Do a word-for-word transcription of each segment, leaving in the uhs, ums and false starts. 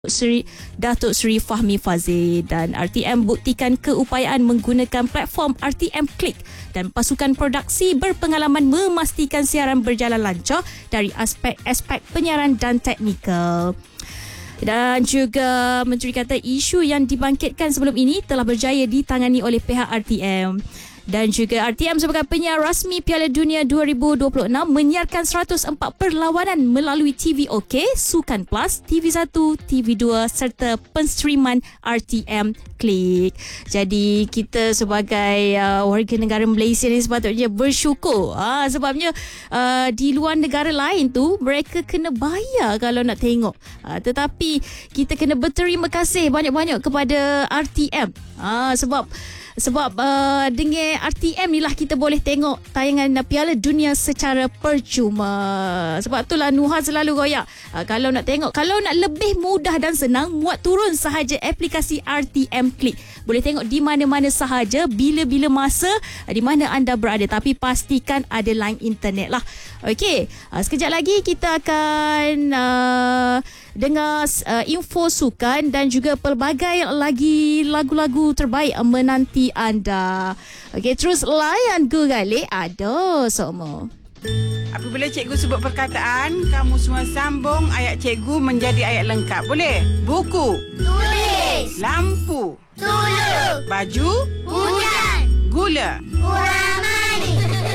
Seri Datuk Seri Fahmi Fadzil dan R T M buktikan keupayaan menggunakan platform R T M Click dan pasukan produksi berpengalaman memastikan siaran berjalan lancar dari aspek-aspek penyiaran dan teknikal. Dan juga Menteri kata isu yang dibangkitkan sebelum ini telah berjaya ditangani oleh pihak R T M. Dan juga R T M sebagai penyiar rasmi Piala Dunia dua ribu dua puluh enam menyiarkan seratus empat perlawanan melalui T V OK, Sukan Plus, T V satu, T V dua serta penstreaman R T M Click. Jadi kita sebagai uh, warga negara Malaysia ni sepatutnya bersyukur. Ah, sebabnya uh, di luar negara lain tu mereka kena bayar kalau nak tengok. Ah, tetapi kita kena berterima kasih banyak-banyak kepada R T M. Ah, sebab Sebab uh, dengan R T M ni lah kita boleh tengok tayangan Piala Dunia secara percuma. Sebab itulah Nuha selalu royak. Uh, kalau nak tengok, kalau nak lebih mudah dan senang, muat turun sahaja aplikasi R T M Click. Boleh tengok di mana-mana sahaja, bila-bila masa, uh, di mana anda berada. Tapi pastikan ada line internet lah. Okey, uh, sekejap lagi kita akan uh, dengar uh, info sukan dan juga pelbagai lagi lagu-lagu terbaik menanti anda. Okey, terus layan Google ada semua. Apabila cikgu sebut perkataan, kamu semua sambung ayat cikgu menjadi ayat lengkap. Boleh? Buku. Tulis. Lampu. Tulu. Baju. Hujan. Gula. Uramai.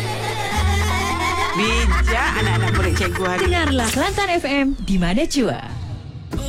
Bijak anak-anak murid cikgu hari ini. Dengarlah Kelantan F M di mana jua.